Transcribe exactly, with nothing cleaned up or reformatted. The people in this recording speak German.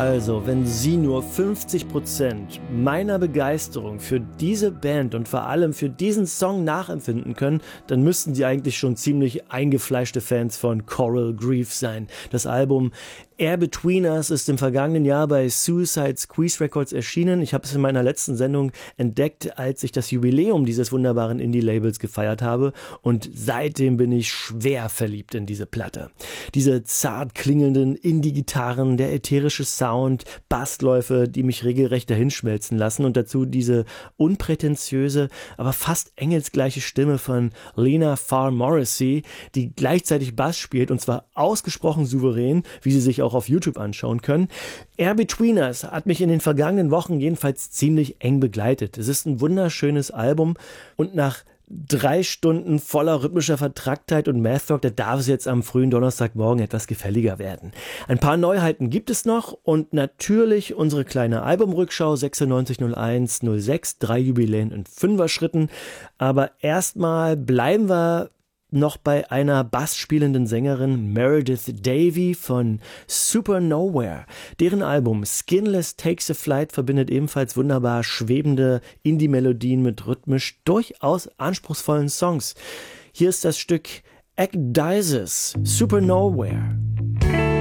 Also, wenn Sie nur fünfzig Prozent meiner Begeisterung für diese Band und vor allem für diesen Song nachempfinden können, dann müssten Sie eigentlich schon ziemlich eingefleischte Fans von Coral Grief sein. Das Album Air Between Us ist im vergangenen Jahr bei Suicide Squeeze Records erschienen. Ich habe es in meiner letzten Sendung entdeckt, als ich das Jubiläum dieses wunderbaren Indie-Labels gefeiert habe, und seitdem bin ich schwer verliebt in diese Platte. Diese zart klingenden Indie-Gitarren, der ätherische Sound, Bassläufe, die mich regelrecht dahinschmelzen lassen, und dazu diese unprätentiöse, aber fast engelsgleiche Stimme von Lena Farr Morrissey, die gleichzeitig Bass spielt, und zwar ausgesprochen souverän, wie sie sich auch auf YouTube anschauen können. Air Between Us hat mich in den vergangenen Wochen jedenfalls ziemlich eng begleitet. Es ist ein wunderschönes Album, und nach drei Stunden voller rhythmischer Vertracktheit und Math Rock, da darf es jetzt am frühen Donnerstagmorgen etwas gefälliger werden. Ein paar Neuheiten gibt es noch und natürlich unsere kleine Albumrückschau sechsundneunzig null eins null sechs, drei Jubiläen in Fünfer-Schritten. Aber erstmal bleiben wir noch bei einer bassspielenden Sängerin, Meredith Davey von Super Nowhere. Deren Album Skinless Takes a Flight verbindet ebenfalls wunderbar schwebende Indie-Melodien mit rhythmisch durchaus anspruchsvollen Songs. Hier ist das Stück Ecdysis, Super Nowhere.